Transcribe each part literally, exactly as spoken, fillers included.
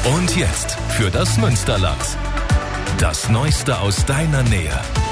Und jetzt für das Münsterland. Das Neueste aus deiner Nähe.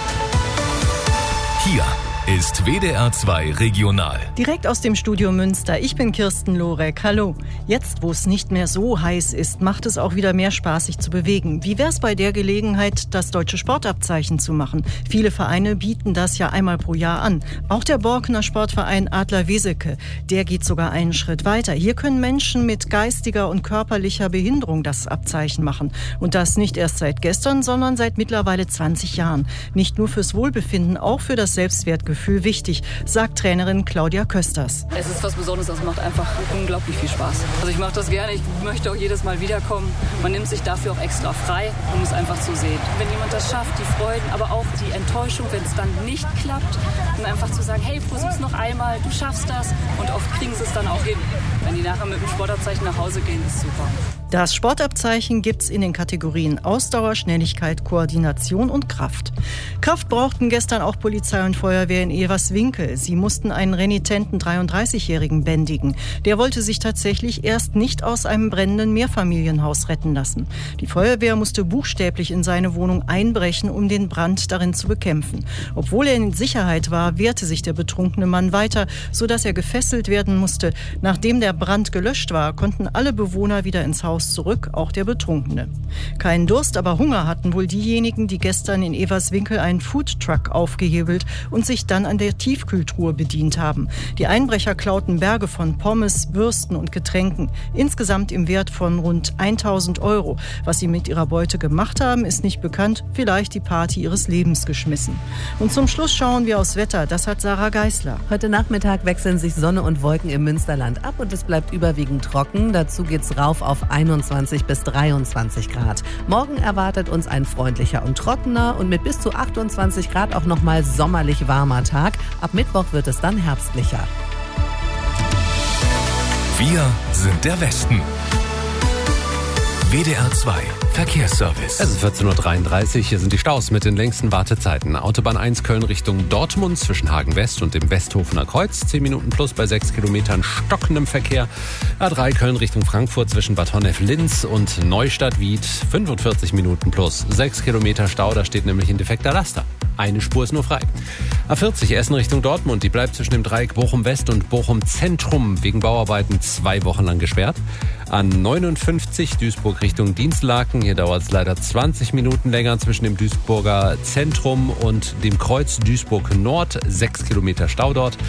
Hier ist W D R zwei Regional. Direkt aus dem Studio Münster. Ich bin Kirsten Lorek. Hallo. Jetzt, wo es nicht mehr so heiß ist, macht es auch wieder mehr Spaß, sich zu bewegen. Wie wäre es bei der Gelegenheit, das deutsche Sportabzeichen zu machen? Viele Vereine bieten das ja einmal pro Jahr an. Auch der Borkener Sportverein Adler Weseke, der geht sogar einen Schritt weiter. Hier können Menschen mit geistiger und körperlicher Behinderung das Abzeichen machen. Und das nicht erst seit gestern, sondern seit mittlerweile zwanzig Jahren. Nicht nur fürs Wohlbefinden, auch für das Selbstwertgefühl wichtig, sagt Trainerin Claudia Kösters. Es ist was Besonderes, es macht einfach unglaublich viel Spaß. Also ich mache das gerne, ich möchte auch jedes Mal wiederkommen. Man nimmt sich dafür auch extra frei, um es einfach zu sehen. Wenn jemand das schafft, die Freuden, aber auch die Enttäuschung, wenn es dann nicht klappt, und einfach zu sagen, hey, versuch's noch einmal, du schaffst das, und oft kriegen sie es dann auch hin. Wenn die nachher mit dem Sportabzeichen nach Hause gehen, ist super. Das Sportabzeichen gibt's in den Kategorien Ausdauer, Schnelligkeit, Koordination und Kraft. Kraft brauchten gestern auch Polizei und Feuerwehr in Everswinkel. Sie mussten einen renitenten dreiunddreißigjährigen bändigen. Der wollte sich tatsächlich erst nicht aus einem brennenden Mehrfamilienhaus retten lassen. Die Feuerwehr musste buchstäblich in seine Wohnung einbrechen, um den Brand darin zu bekämpfen. Obwohl er in Sicherheit war, wehrte sich der betrunkene Mann weiter, sodass er gefesselt werden musste. Nachdem der Brand gelöscht war, konnten alle Bewohner wieder ins Haus zurück, auch der Betrunkene. Keinen Durst, aber Hunger hatten wohl diejenigen, die gestern in Everswinkel einen Foodtruck aufgehebelt und sich dann an der Tiefkühltruhe bedient haben. Die Einbrecher klauten Berge von Pommes, Würsten und Getränken, insgesamt im Wert von rund tausend Euro. Was sie mit ihrer Beute gemacht haben, ist nicht bekannt, vielleicht die Party ihres Lebens geschmissen. Und zum Schluss schauen wir aufs Wetter, das hat Sarah Geisler. Heute Nachmittag wechseln sich Sonne und Wolken im Münsterland ab und es bleibt überwiegend trocken. Dazu geht's rauf auf einundzwanzig bis dreiundzwanzig Grad. Morgen erwartet uns ein freundlicher und trockener und mit bis zu achtundzwanzig Grad auch nochmal sommerlich warmer Tag. Ab Mittwoch wird es dann herbstlicher. Wir sind der Westen. W D R zwei Verkehrsservice. Es ist vierzehn Uhr dreiunddreißig. Hier sind die Staus mit den längsten Wartezeiten. Autobahn eins Köln Richtung Dortmund zwischen Hagen West und dem Westhofener Kreuz. zehn Minuten plus bei sechs Kilometern stockendem Verkehr. A drei Köln Richtung Frankfurt zwischen Bad Honnef-Linz und Neustadt-Wied. fünfundvierzig Minuten plus sechs Kilometer Stau. Da steht nämlich ein defekter Laster. Eine Spur ist nur frei. A vierzig Essen Richtung Dortmund. Die bleibt zwischen dem Dreieck Bochum-West und Bochum-Zentrum wegen Bauarbeiten zwei Wochen lang gesperrt. A neunundfünfzig Duisburg Richtung Dienstlaken. Hier dauert es leider zwanzig Minuten länger zwischen dem Duisburger Zentrum und dem Kreuz Duisburg Nord. Sechs Kilometer Stau dort.